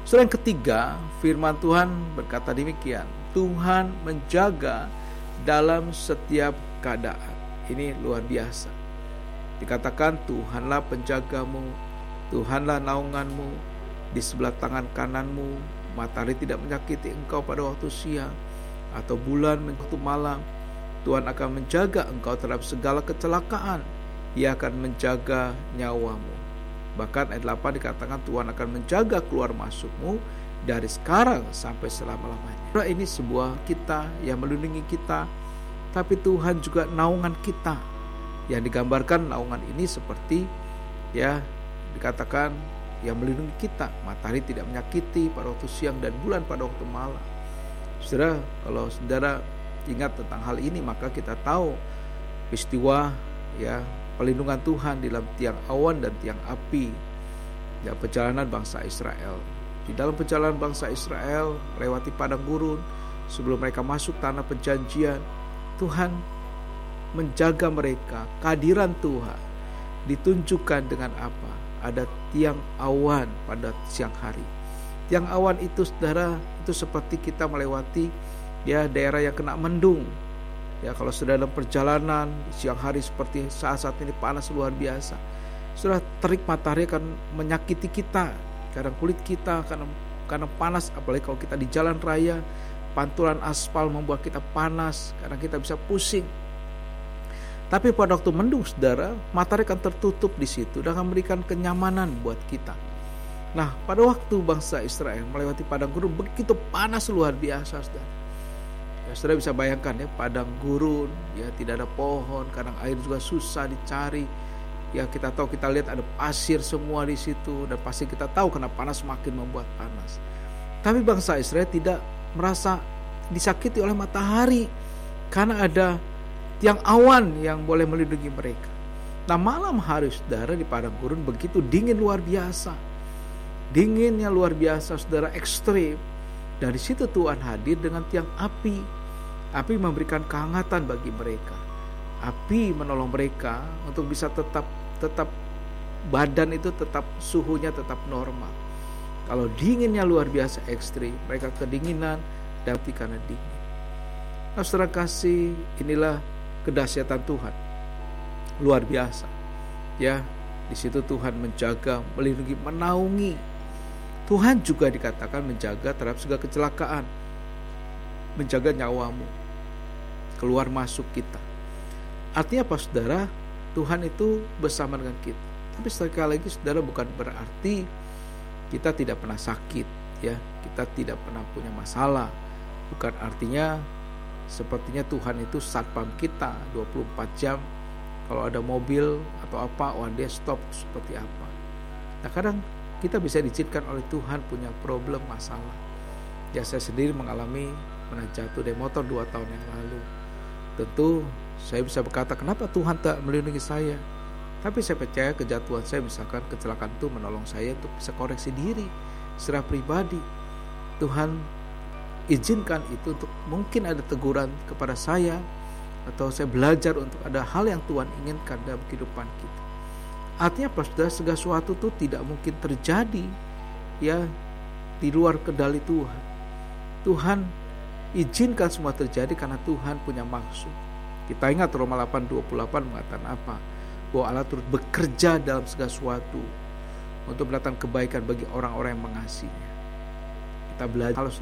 Saudara, yang ketiga, firman Tuhan berkata demikian, Tuhan menjaga dalam setiap keadaan. Ini luar biasa. Dikatakan Tuhanlah penjagamu, Tuhanlah naunganmu, di sebelah tangan kananmu, matahari tidak menyakiti engkau pada waktu siang, atau bulan waktu malam. Tuhan akan menjaga engkau terhadap segala kecelakaan. Ia akan menjaga nyawamu. Bahkan ayat 8 dikatakan Tuhan akan menjaga keluar masukmu dari sekarang sampai selama-lamanya. Ini sebuah kita yang melindungi kita, tapi Tuhan juga naungan kita. Yang digambarkan naungan ini seperti dikatakan yang melindungi kita. Matahari tidak menyakiti pada waktu siang dan bulan pada waktu malam. Saudara, kalau saudara ingat tentang hal ini, maka kita tahu peristiwa pelindungan Tuhan di dalam tiang awan dan tiang api perjalanan bangsa Israel. Di dalam perjalanan bangsa Israel melewati padang gurun sebelum mereka masuk tanah perjanjian, Tuhan menjaga mereka. Kehadiran Tuhan ditunjukkan dengan apa? Ada tiang awan pada siang hari. Tiang awan itu, saudara, itu seperti kita melewati daerah yang kena mendung. Kalau sudah dalam perjalanan siang hari seperti saat ini panas luar biasa, sudah terik matahari akan menyakiti kita. Kadang kulit kita karena panas, apalagi kalau kita di jalan raya, pantulan aspal membuat kita panas, kadang kita bisa pusing. Tapi pada waktu mendung, saudara, matahari akan tertutup di situ dan akan memberikan kenyamanan buat kita. Nah, pada waktu bangsa Israel melewati padang gurun begitu panas luar biasa, saudara. Saudara bisa bayangkan padang gurun, tidak ada pohon, kadang air juga susah dicari. Kita tahu, kita lihat ada pasir semua di situ, dan pasti kita tahu karena panas semakin membuat panas. Tapi bangsa Israel tidak merasa disakiti oleh matahari karena ada tiang awan yang boleh melindungi mereka. Nah, malam hari, saudara, di padang gurun begitu dingin luar biasa. Dinginnya luar biasa, saudara, ekstrim. Dari situ Tuhan hadir dengan tiang api. Api memberikan kehangatan bagi mereka. Api menolong mereka untuk bisa tetap badan itu tetap suhunya tetap normal. Kalau dinginnya luar biasa ekstrim, mereka kedinginan dan karena dingin. Nah, saudara kasih, inilah kedahsyatan Tuhan. Luar biasa. Di situ Tuhan menjaga, melindungi, menaungi. Tuhan juga dikatakan menjaga terhadap segala kecelakaan. Menjaga nyawamu, keluar masuk kita. Artinya apa, saudara? Tuhan itu bersama dengan kita. Tapi sekali lagi, saudara, bukan berarti kita tidak pernah sakit, kita tidak pernah punya masalah. Bukan artinya sepertinya Tuhan itu satpam kita 24 jam. Kalau ada mobil atau apa, dia stop seperti apa. Nah, kadang kita bisa diizinkan oleh Tuhan punya problem, masalah. Saya sendiri mengalami pernah jatuh dari motor 2 tahun yang lalu. Tentu saya bisa berkata, kenapa Tuhan tak melindungi saya? Tapi saya percaya kejatuhan saya, misalkan kecelakaan itu menolong saya untuk bisa koreksi diri secara pribadi. Tuhan izinkan itu untuk mungkin ada teguran kepada saya, atau saya belajar untuk ada hal yang Tuhan inginkan dalam kehidupan kita. Artinya apa, saudara? Segala sesuatu itu tidak mungkin terjadi di luar kendali Tuhan. Tuhan izinkan semua terjadi karena Tuhan punya maksud. Kita ingat Roma 8:28 mengatakan apa? Bahwa Allah turut bekerja dalam segala sesuatu untuk mendatangkan kebaikan bagi orang-orang yang mengasihinya. Kita belajar